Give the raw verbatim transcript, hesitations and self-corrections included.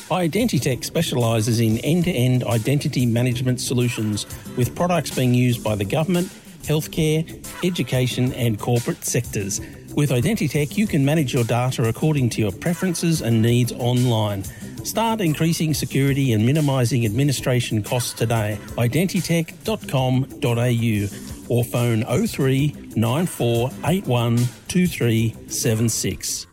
Identitech specialises in end-to-end identity management solutions with products being used by the government, healthcare, education and corporate sectors. With Identitech, you can manage your data according to your preferences and needs online. Start increasing security and minimising administration costs today. identitech dot com dot a u or phone oh three nine four eight one two three seven six.